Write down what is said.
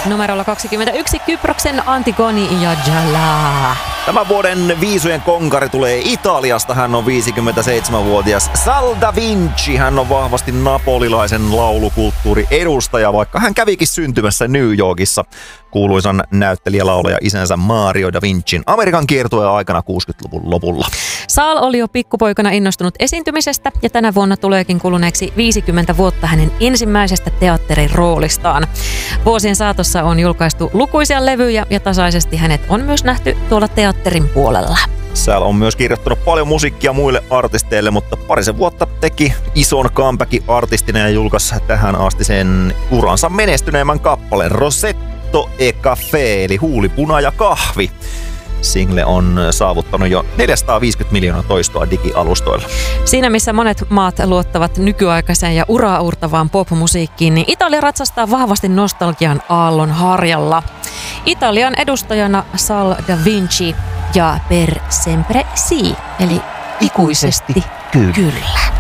Numerolla 21 Kyproksen Antigoni ja Jala. Tämän vuoden viisujen konkari tulee Italiasta. Hän on 57-vuotias Sal Da Vinci. Hän on vahvasti napolilaisen laulukulttuuri edustaja, vaikka hän kävikin syntymässä New Yorkissa kuuluisan näyttelijälaulaja isänsä Mario Da Vincin Amerikan kiertueen aikana 60-luvun lopulla. Sal oli jo pikkupoikana innostunut esiintymisestä ja tänä vuonna tuleekin kuluneeksi 50 vuotta hänen ensimmäisestä teatterin roolistaan. Vuosien saatossa on julkaistu lukuisia levyjä ja tasaisesti hänet on myös nähty tuolla teatterin puolella. Sal on myös kirjoittanut paljon musiikkia muille artisteille, mutta parisen vuotta teki ison comebackin artistina ja julkaisi tähän asti sen uransa menestyneemmän kappaleen Rosetto e Caffè, eli huulipuna ja kahvi. Single on saavuttanut jo 450 miljoonaa toistoa digialustoilla. Siinä missä monet maat luottavat nykyaikaiseen ja uraa uurtavaan popmusiikkiin, niin Italia ratsastaa vahvasti nostalgian aallon harjalla. Italian edustajana Sal Da Vinci ja Per sempre sì, eli ikuisesti kyllä.